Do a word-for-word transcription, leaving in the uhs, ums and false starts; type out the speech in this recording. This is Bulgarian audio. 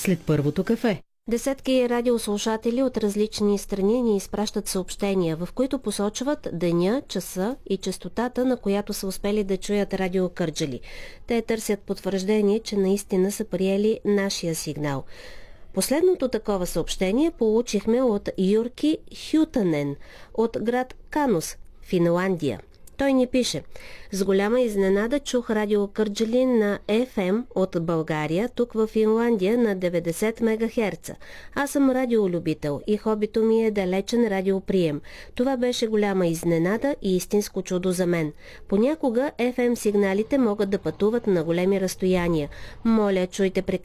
след първото кафе. Десетки радиослушатели от различни страни ни изпращат съобщения, в които посочват деня, часа и честотата, на която са успели да чуят Радио Кърджали. Те търсят потвърждение, че наистина са приели нашия сигнал. Последното такова съобщение получихме от Юрки Хютанен от град Канус, Финландия. Той ни пише: с голяма изненада чух Радио Кърджали на Еф Ем от България, тук в Финландия на деветдесет мегахерца. Аз съм радиолюбител и хобито ми е далечен радиоприем. Това беше голяма изненада и истинско чудо за мен. Понякога Еф Ем сигналите могат да пътуват на големи разстояния. Моля, чуйте прекъснато